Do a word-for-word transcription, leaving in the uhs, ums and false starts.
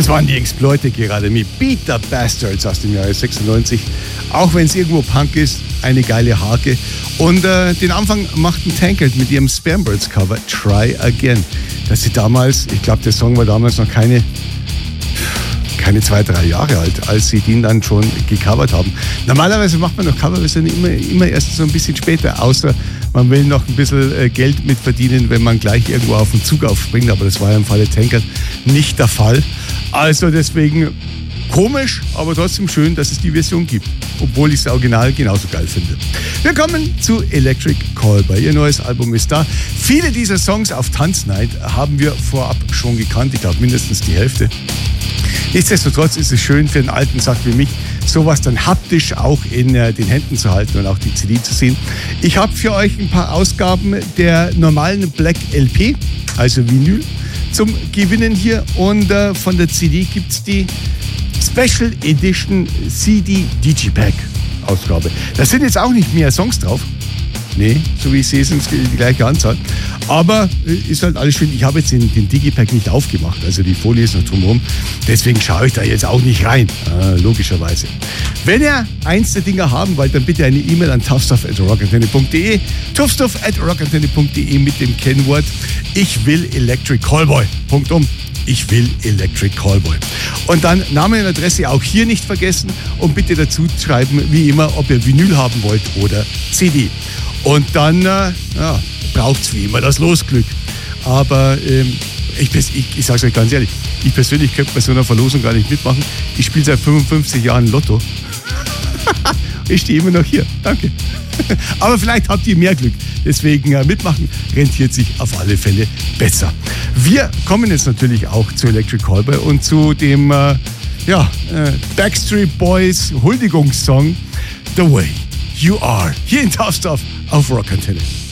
Das waren die Exploiter gerade mit Beat the Bastards aus dem Jahre sechsundneunzig. Auch wenn es irgendwo Punk ist, eine geile Hake. Und äh, den Anfang machten Tankard mit ihrem Spambirds Cover Try Again. Dass sie damals, ich glaube, der Song war damals noch keine, keine zwei, drei Jahre alt, als sie den dann schon gecovert haben. Normalerweise macht man noch Coverversionen immer, immer erst so ein bisschen später, außer man will noch ein bisschen äh, Geld mit verdienen, wenn man gleich irgendwo auf den Zug aufspringt. Aber das war ja im Falle Tankard nicht der Fall. Also deswegen komisch, aber trotzdem schön, dass es die Version gibt. Obwohl ich das Original genauso geil finde. Wir kommen zu Electric Callboy. Ihr neues Album ist da. Viele dieser Songs auf Tanznight haben wir vorab schon gekannt. Ich glaube mindestens die Hälfte. Nichtsdestotrotz ist es schön für einen alten Sack wie mich, sowas dann haptisch auch in äh, den Händen zu halten und auch die C D zu sehen. Ich habe für euch ein paar Ausgaben der normalen Black L P, also Vinyl, zum Gewinnen hier. Und äh, von der C D gibt es die Special Edition C D Digipack Ausgabe. Da sind jetzt auch nicht mehr Songs drauf. Nee, so wie ich sehe, sind es die gleiche Anzahl. Aber ist halt alles schön. Ich habe jetzt den, den Digipack nicht aufgemacht, also die Folie ist noch drumherum. Deswegen schaue ich da jetzt auch nicht rein, äh, logischerweise. Wenn ihr eins der Dinger haben wollt, dann bitte eine E-Mail an toughstuff at rockantenne punkt de, toughstuff at rockantenne punkt de mit dem Kennwort Ich will Electric Callboy. Punkt um. Ich will Electric Callboy. Und dann Name und Adresse auch hier nicht vergessen und bitte dazu schreiben, wie immer, ob ihr Vinyl haben wollt oder C D. Und dann äh, ja, braucht es wie immer das Losglück. Aber ähm, ich, ich, ich sage es euch ganz ehrlich, ich persönlich könnte bei so einer Verlosung gar nicht mitmachen. Ich spiele seit fünfundfünfzig Jahren Lotto. Ich stehe immer noch hier. Danke. Aber vielleicht habt ihr mehr Glück. Deswegen äh, mitmachen rentiert sich auf alle Fälle besser. Wir kommen jetzt natürlich auch zu Electric Callboy und zu dem äh, ja, äh, Backstreet Boys Huldigungssong The Way You Are. Hier in Tough Stuff auf Rockantenne.